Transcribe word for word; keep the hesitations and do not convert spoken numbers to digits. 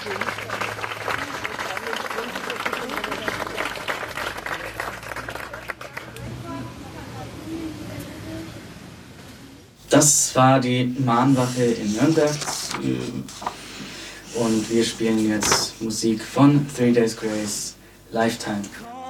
Das war die Mahnwache in Nürnberg und wir spielen jetzt Musik von Three Days Grace, Lifetime.